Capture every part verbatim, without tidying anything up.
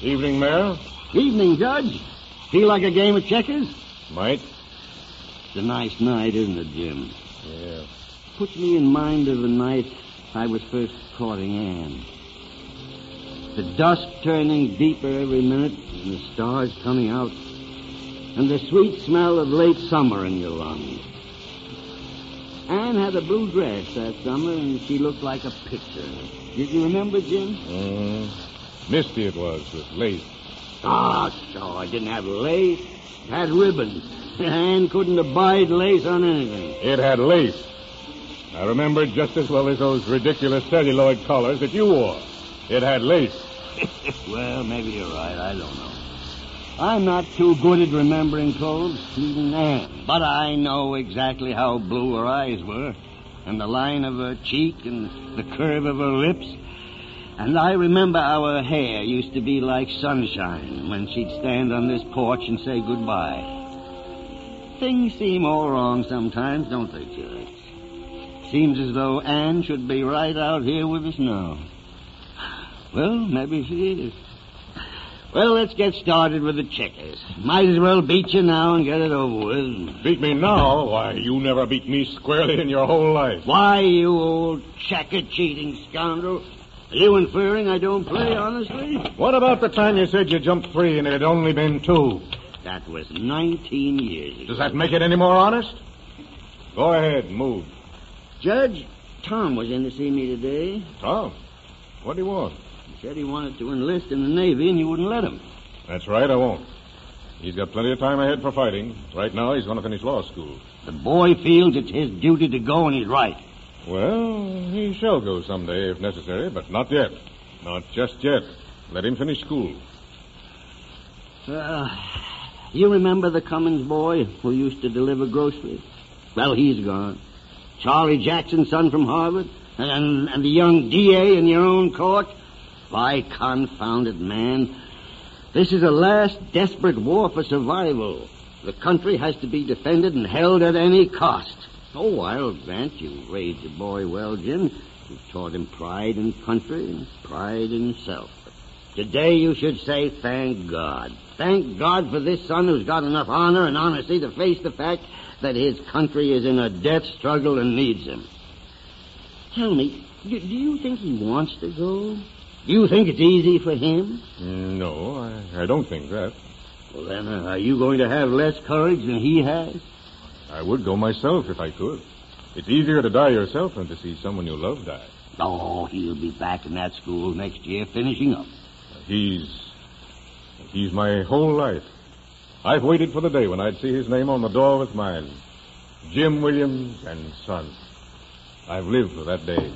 Evening, Mayor. Evening, Judge. Feel like a game of checkers? Might. It's a nice night, isn't it, Jim? Yeah. Puts me in mind of the night I was first courting Anne. The dusk turning deeper every minute, and the stars coming out, and the sweet smell of late summer in your lungs. Anne had a blue dress that summer, and she looked like a picture. Did you remember, Jim? Mm, misty it was, with lace. Ah, so it didn't have lace. It had ribbons. Anne couldn't abide lace on anything. It had lace. I remember it just as well as those ridiculous celluloid collars that you wore. It had lace. Well, maybe you're right. I don't know. I'm not too good at remembering clothes, even Anne. But I know exactly how blue her eyes were, and the line of her cheek, and the curve of her lips. And I remember how her hair used to be like sunshine when she'd stand on this porch and say goodbye. Things seem all wrong sometimes, don't they, Judge? Seems as though Anne should be right out here with us now. Well, maybe she is. Well, let's get started with the checkers. Might as well beat you now and get it over with. Beat me now? Why, you never beat me squarely in your whole life. Why, you old checker-cheating scoundrel. Are you inferring I don't play, honestly? What about the time you said you jumped three and it had only been two? That was nineteen years ago. Does that make it any more honest? Go ahead, move. Judge, Tom was in to see me today. Tom? What do you want? He said he wanted to enlist in the Navy and you wouldn't let him. That's right, I won't. He's got plenty of time ahead for fighting. Right now, he's going to finish law school. The boy feels it's his duty to go, and he's right. Well, he shall go someday if necessary, but not yet. Not just yet. Let him finish school. Uh, you remember the Cummins boy who used to deliver groceries? Well, he's gone. Charlie Jackson's son from Harvard, and, and the young D A in your own court. By confounded man, this is a last desperate war for survival. The country has to be defended and held at any cost. Oh, I'll grant you raised your boy well, Jim. You taught him pride in country and pride in self. Today you should say thank God. Thank God for this son who's got enough honor and honesty to face the fact that his country is in a death struggle and needs him. Tell me, do, do you think he wants to go? Do you think it's easy for him? No, I, I don't think that. Well, then, uh, are you going to have less courage than he has? I would go myself if I could. It's easier to die yourself than to see someone you love die. Oh, he'll be back in that school next year finishing up. He's... He's my whole life. I've waited for the day when I'd see his name on the door with mine. Jim Williams and Son. I've lived for that day.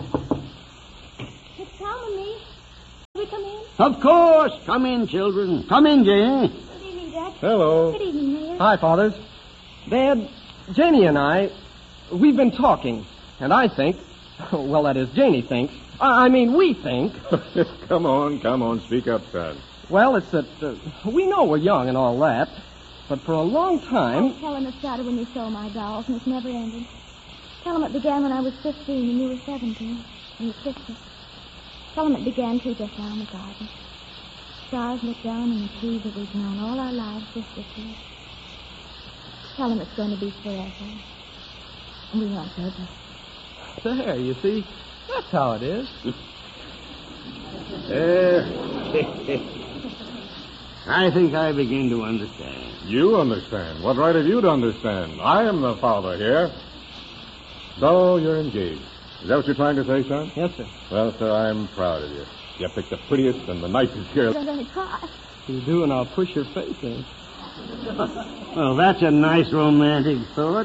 It's Tom and me. Can we come in? Of course. Come in, children. Come in, Jane. Good evening, Dad. Hello. Good evening, Mayor. Hi, Fathers. Dad, Janie and I, we've been talking, and I think, well, that is, Janie thinks, I I mean, we think. Come on, come on, speak up, son. Well, it's that uh, we know we're young and all that, but for a long time... Oh, tell him it started when you stole my dolls, and it's never ended. Tell him it began when I was fifteen and you were seventeen, and you kissed me. Tell him it began, too, just now in the garden. Stars look down and the trees that we've known all our lives just this year. Tell him it's going to be forever. And we want to. There, you see, that's how it is. Uh, I think I begin to understand. You understand. What right have you to understand? I am the father here. So you're engaged. Is that what you're trying to say, son? Yes, sir. Well, sir, I'm proud of you. You picked the prettiest and the nicest girl. I'm going to cry. You do, and I'll push your face in. Well, that's a nice romantic thought.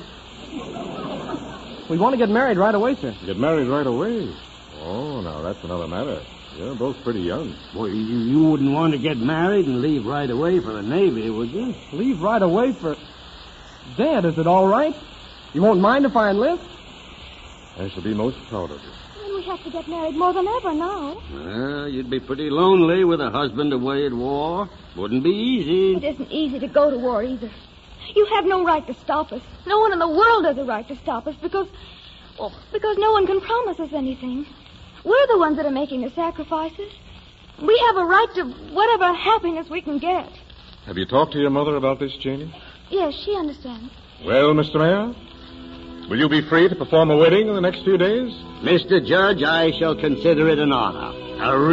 We want to get married right away, sir. Get married right away? Oh, now that's another matter. You're both pretty young. Well, you, you wouldn't want to get married and leave right away for the Navy, would you? Leave right away for... Dad, is it all right? You won't mind if I enlist? I shall be most proud of you. Well, we have to get married more than ever now. Well, you'd be pretty lonely with a husband away at war. Wouldn't be easy. It isn't easy to go to war either. You have no right to stop us. No one in the world has a right to stop us because... Well, because no one can promise us anything. We're the ones that are making the sacrifices. We have a right to whatever happiness we can get. Have you talked to your mother about this, Janie? Yes, she understands. Well, Mister Mayor, will you be free to perform a wedding in the next few days? Mister Judge, I shall consider it an honor. A